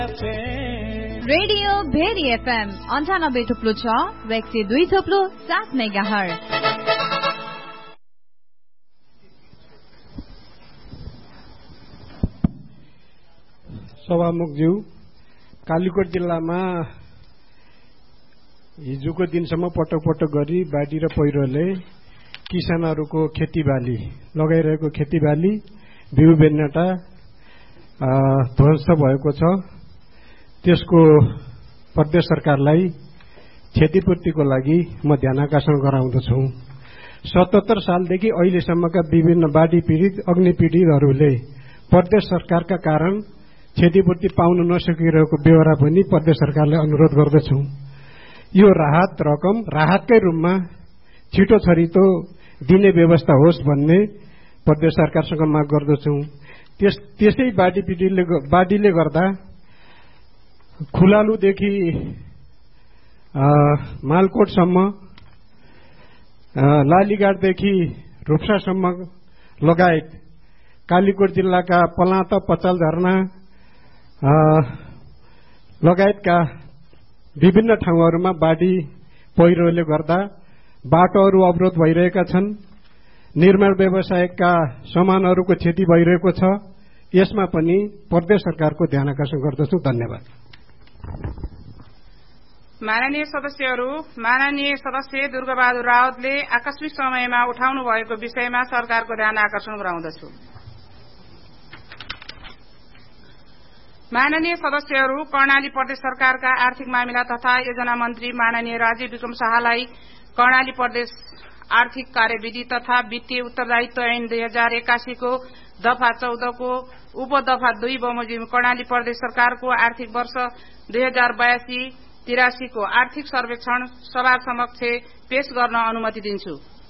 Radio very FM 98.6 व 102.7 megahertz. सभामुखज्यू, Kalikot जिल्लामा हिजोको दिनसम्म पटक पटक गरी बाढी र पहिरोले किसानहरूको खेतीबाली लगाइरहेको खेतीबाली बिउ बेन्नटा ध्वस्त भएको छ। त्यसको प्रदेश सरकारलाई क्षतिपूर्तिको लागि म ध्यानाकर्षण गराउँदछु। 77 सालदेखि अहिलेसम्मका विभिन्न बाढी पीडित अग्नि पीडितहरूले प्रदेश सरकारका कारण क्षतिपूर्ति पाउन नसकिरहेको बेहोरा पनि प्रदेश सरकारले अनुरोध गर्दछु। यो राहत रकम राहतकै रूपमा छिटो छरितो दिने व्यवस्था होस् भन्ने प्रदेश सरकारसँग माग गर्दछु। त्यसै बाढीले गर्दा खुलालुदेखि मालकोटसम्म, लालीगाडदेखि रूप्सासम्म लगायत कालीकोट जिल्लाका पलाता, पचाल झरना लगायतका विभिन्न ठाउँहरूमा बाढी पहिरोले गर्दा बाटोहरू अवरोध भइरहेका छन्। निर्माण व्यवसायका सामानहरूको क्षति भइरहेको छ। यसमा पनि प्रदेश सरकारको ध्यानाकर्षण गर्दछु। धन्यवाद। माननीय सदस्य दुर्गाबहादुर रावतले आकस्मिक समयमा उठाउनु भएको विषयमा सरकारको ध्यान आकर्षण गराउँदछु। माननीय सदस्यहरू, कर्णाली प्रदेश सरकारका आर्थिक मामिला तथा योजना मन्त्री माननीय राजीव विक्रम शाहलाई कर्णाली प्रदेश आर्थिक कार्यविधि तथा वित्तीय उत्तरदायित्व ऐन 2081 को दफा 14 को उपदफा 2 बमोजिम कर्णाली प्रदेश सरकारको आर्थिक वर्ष 2082-83 को आर्थिक सर्वेक्षण सभा समक्ष पेश गर्न अनुमति दिन्छु।